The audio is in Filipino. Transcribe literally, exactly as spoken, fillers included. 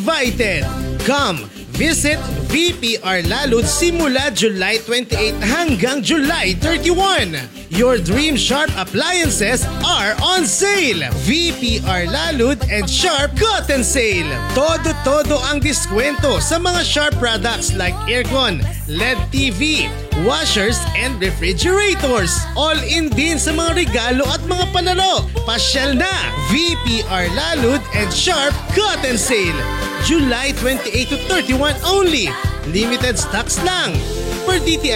invited. Come, visit V P R Lalud simula July twenty-eight hanggang July thirty-one. Your Dream Sharp appliances are on sale. V P R Lalud and Sharp Cotton Sale. Todo-todo ang diskwento sa mga Sharp products like aircon, L E D T V, washers, and refrigerators. All-in din sa mga regalo at mga palaro. Pasyal na! V P R Lalud and Sharp Cotton Sale. July twenty-eight to thirty-one only. Limited stocks lang. Per D T I